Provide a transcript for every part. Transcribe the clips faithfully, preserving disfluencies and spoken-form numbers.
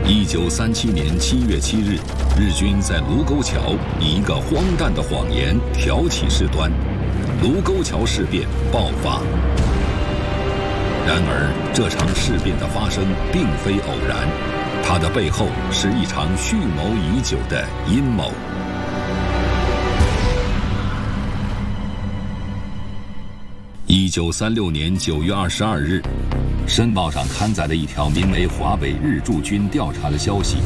一九三七年七月七日，日军在卢沟桥以一个荒诞的谎言挑起事端，卢沟桥事变爆发。然而，这场事变的发生并非偶然，它的背后是一场蓄谋已久的阴谋。一九三六年九月二十二日，《申报》上刊载了一条名为“华北日驻军调查”的消息，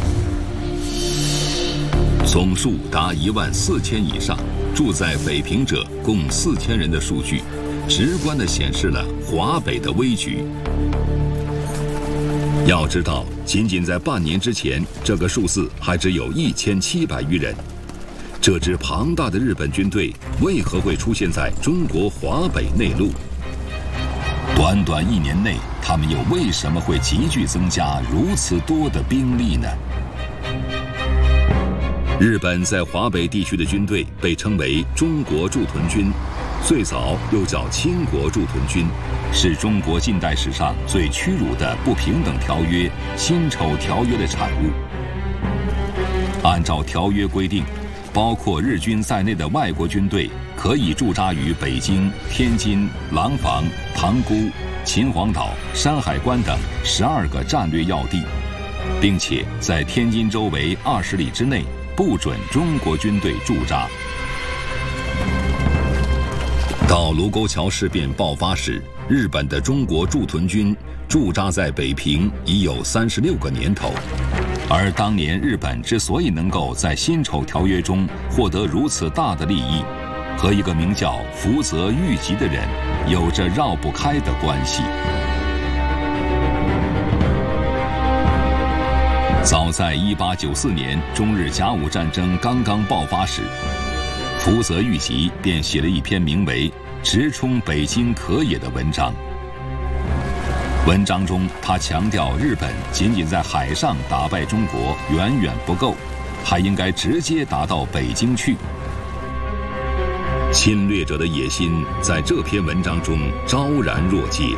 总数达一万四千以上，住在北平者共四千人的数据，直观地显示了华北的危局。要知道，仅仅在半年之前，这个数字还只有一千七百余人。这支庞大的日本军队为何会出现在中国华北内陆？短短一年内，他们又为什么会急剧增加如此多的兵力呢？日本在华北地区的军队被称为中国驻屯军，最早又叫清国驻屯军，是中国近代史上最屈辱的不平等条约——辛丑条约的产物。按照条约规定，包括日军在内的外国军队可以驻扎于北京、天津、廊坊、塘沽、秦皇岛、山海关等十二个战略要地，并且在天津周围二十里之内不准中国军队驻扎。到卢沟桥事变爆发时，日本的中国驻屯军驻扎在北平已有三十六个年头。而当年日本之所以能够在辛丑条约中获得如此大的利益，和一个名叫福泽谕吉的人有着绕不开的关系。早在一八九四年中日甲午战争刚刚爆发时，福泽谕吉便写了一篇名为《直冲北京可也》的文章。文章中，他强调日本仅仅在海上打败中国远远不够，还应该直接打到北京去。侵略者的野心在这篇文章中昭然若揭。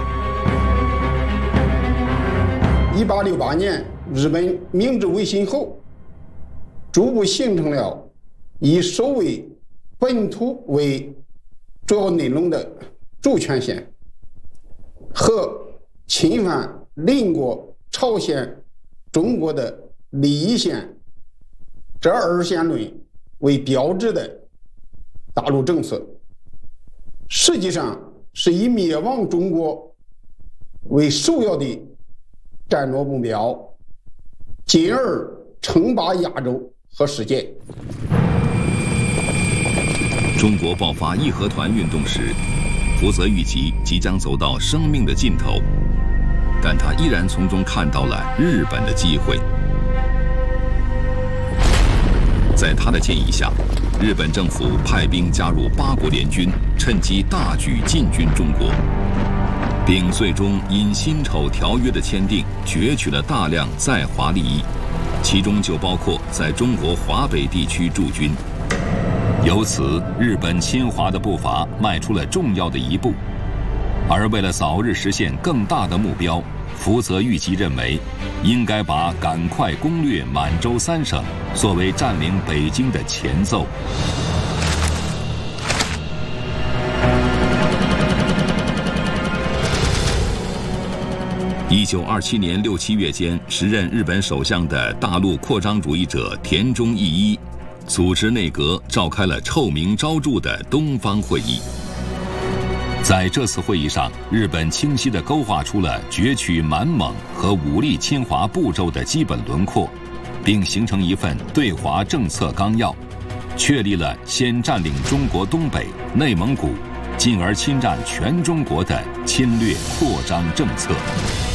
一八六八年，日本明治维新后，逐步形成了以守卫本土为主要内容的主权线和侵犯邻国朝鲜、中国的利益线这二线论为标志的大陆政策，实际上是以灭亡中国为首要的战略目标，进而称霸亚洲和世界。 中国爆发义和团运动时，福泽谕吉即将走到生命的尽头，但他依然从中看到了日本的机会。在他的建议下，日本政府派兵加入八国联军，趁机大举进军中国，并最终因辛丑条约的签订，攫取了大量在华利益，其中就包括在中国华北地区驻军。由此，日本侵华的步伐迈出了重要的一步。而为了早日实现更大的目标，福泽谕吉认为，应该把赶快攻略满洲三省作为占领北京的前奏。一九二七年六七月间，时任日本首相的大陆扩张主义者田中义一组织内阁召开了臭名昭著的东方会议。在这次会议上，日本清晰地勾画出了攫取满蒙和武力侵华步骤的基本轮廓，并形成一份对华政策纲要，确立了先占领中国东北、内蒙古，进而侵占全中国的侵略扩张政策。